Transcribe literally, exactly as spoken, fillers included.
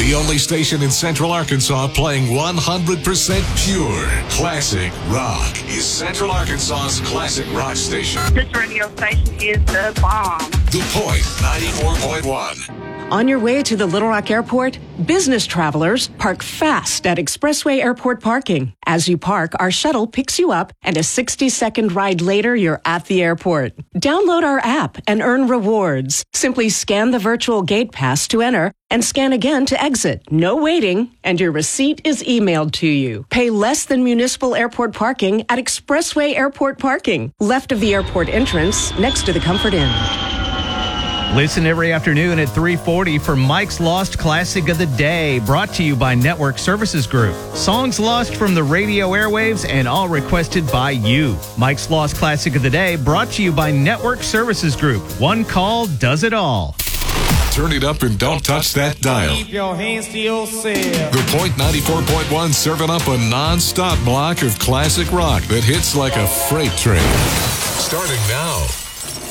The only station in Central Arkansas playing one hundred percent pure classic rock is Central Arkansas's classic rock station. This radio station is the bomb. The Point ninety-four point one. On your way to the Little Rock Airport, business travelers park fast at Expressway Airport parking. As you park, our shuttle picks you up, and a sixty-second ride later, you're at the airport. Download our app and earn rewards. Simply scan the virtual gate pass to enter and scan again to exit. No waiting, and your receipt is emailed to you. Pay less than municipal airport parking at Expressway Airport parking, left of the airport entrance, next to the Comfort Inn. Listen every afternoon at three forty for Mike's Lost Classic of the Day, brought to you by Network Services Group. Songs lost from the radio airwaves and all requested by you. Mike's Lost Classic of the Day, brought to you by Network Services Group. One call does it all. Turn it up and don't touch that dial. Keep your hands to yourself. The Point ninety-four point one serving up a non-stop block of classic rock that hits like a freight train. Starting now.